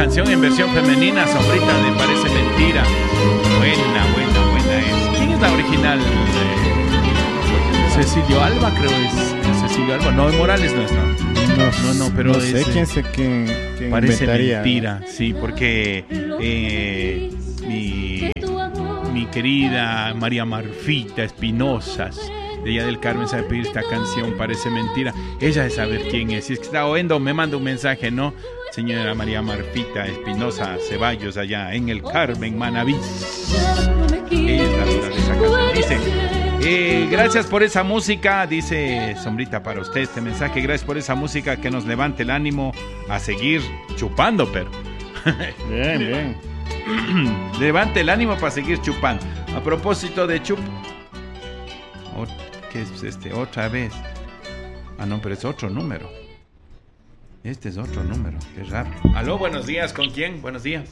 canción en versión femenina, Sombrita de Parece Mentira. Buena es. ¿Quién es la original? Cecilio Alba, creo es. Cecilio Alba. No, Morales no es, no, pero no sé quién parece inventaría. mentira, sí, porque mi querida María Marfita Espinosas de allá del Carmen sabe pedir esta canción, Parece Mentira. Ella de saber quién es. Si es que está oyendo, me manda un mensaje, ¿no? Señora María Marfita Espinosa Ceballos, allá en el Carmen, Manaví. Ella es la autora de esa canción. Dice, gracias por esa música, dice Sombrita, para usted este mensaje. Gracias por esa música que nos levante el ánimo a seguir chupando, pero. Bien. Levante el ánimo para seguir chupando. A propósito de chup. ¿Qué es este? Otra vez. Ah, no, pero es otro número. Este es otro número. Qué raro. Aló, buenos días. ¿Con quién? Buenos días.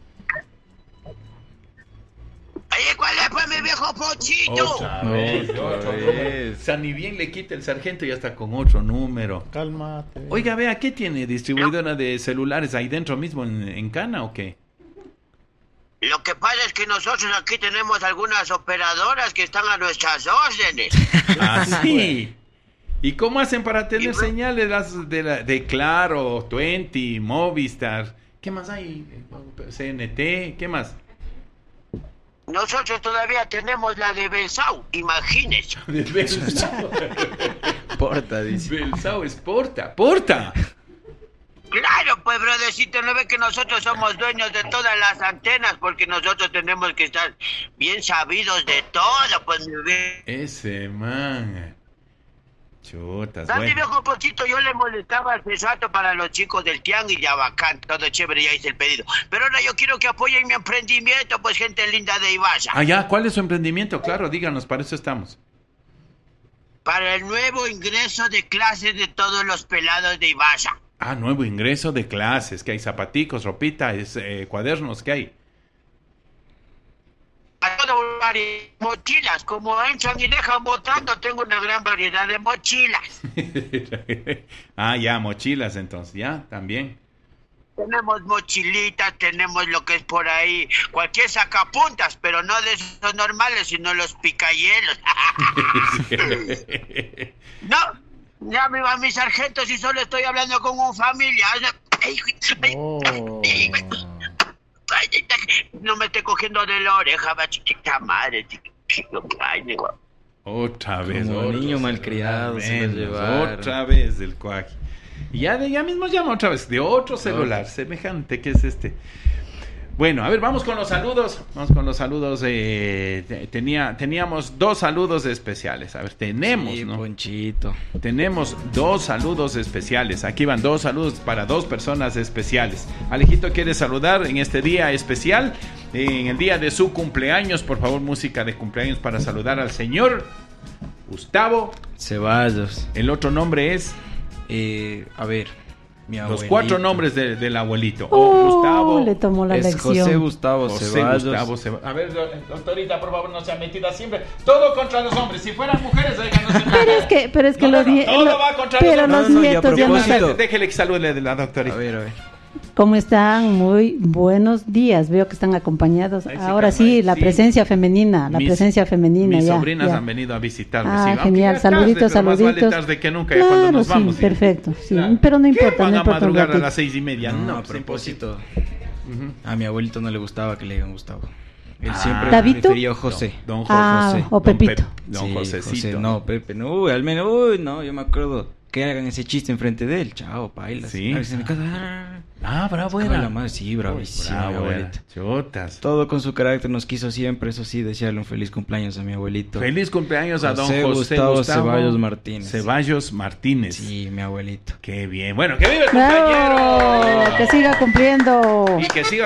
Oye, ¿cuál es, pues, mi viejo Pochito? Otra vez. O sea, ni bien le quita el sargento y ya está con otro número. Cálmate. Oiga, vea, ¿qué tiene? ¿Distribuidora de celulares ahí dentro mismo en Cana o qué? Lo que pasa es que nosotros aquí tenemos algunas operadoras que están a nuestras órdenes. Ah, sí. ¿Y cómo hacen para tener señales de Claro, Twenty, Movistar? ¿Qué más hay? CNT, ¿qué más? Nosotros todavía tenemos la de Belsau, imagínese. De Belsau. Porta, dice. Belsau es Porta. Claro, pues, brothercito, ¿no ve que nosotros somos dueños de todas las antenas? Porque nosotros tenemos que estar bien sabidos de todo, pues, mi viejo. Ese man. Chutas, Dale, bueno. viejo Pochito, yo le molestaba hace rato para los chicos del Tianguis, ya bacán, todo chévere, ya hice el pedido. Pero ahora yo quiero que apoyen mi emprendimiento, pues, gente linda de Ibaya. Ah, ya, ¿cuál es su emprendimiento? Claro, díganos, para eso estamos. Para el nuevo ingreso de clases de todos los pelados de Ibaya. Ah, nuevo ingreso de clases, que hay zapaticos, ropita, cuadernos, ¿qué hay? A todo mochilas, como entran y dejan botando, tengo una gran variedad de mochilas. Ah, ya, mochilas entonces, ya, también. Tenemos mochilitas, tenemos lo que es por ahí, cualquier sacapuntas, pero no de esos normales, sino los picahielos. No, ya me va mi sargento si solo estoy hablando con un familiar. No me esté cogiendo de la oreja, va, chiquita madre. Otra vez, Como otro niño celular, malcriado, se menos, lo llevaron. otra vez del cuaje. Y ya mismo llama otra vez, de otro celular, semejante que es este. Bueno, a ver, vamos con los saludos. Teníamos dos saludos especiales. A ver, tenemos, Sí, ¿no? Ponchito. Tenemos dos saludos especiales. Aquí van dos saludos para dos personas especiales. Alejito quiere saludar en este día especial, en el día de su cumpleaños. Por favor, música de cumpleaños para saludar al señor Gustavo Ceballos. El otro nombre es... A ver, mi abuelito. Los cuatro nombres del abuelito. Gustavo. Le tomó la es lección. José Gustavo José Ceballos. Gustavo Ceballos. A ver, doctorita, por favor, no sea metida siempre. Todo contra los hombres. Si fueran mujeres, oigan, no se Pero es que los nietos. todo va contra Pero los los hombres. nietos ya no saben. Déjele que salude de la doctorita. A ver. ¿Cómo están? Muy buenos días. Veo que están acompañados. Ahí sí, Ahora calma, sí, la sí. presencia femenina. Mis ya, sobrinas ya. han venido a visitarme. Ah, sí, aunque genial. ya es tarde, Saluditos, pero más saluditos. vale tarde que nunca, ya cuando Claro, nos sí, vamos. perfecto. Sí. Claro. Pero no ¿Qué importa, van no a importa. un madrugar a ratito. las 6:30? No, No, a pues propósito. Ujú. A mi abuelito no le gustaba que le digan Gustavo. Él Ah. siempre ¿Davidito? prefirió José. Don José. Ah, o Don Pepito. Don Sí, Josecito. José, no, Pepe, no, uy, al menos, uy, no, yo me acuerdo que hagan ese chiste enfrente de él, chao, pailas. Sí. A veces en mi casa, Ah, bravo era. La era. madre, sí, bravísimo, mi Bravo era. abuelito. Chotas. Todo con su carácter nos quiso siempre, eso sí, desearle un feliz cumpleaños a mi abuelito. Feliz cumpleaños a don José José Gustavo Ceballos Martínez. Ceballos Martínez. Sí, mi abuelito. Qué bien. Bueno, que vive el ¡Bravo! cumpleañero. Que siga cumpliendo. Y que siga